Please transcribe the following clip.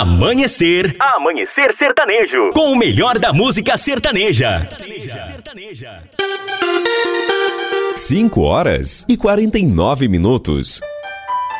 Amanhecer Sertanejo. Com o melhor da música sertaneja. 5 horas e 49 minutos.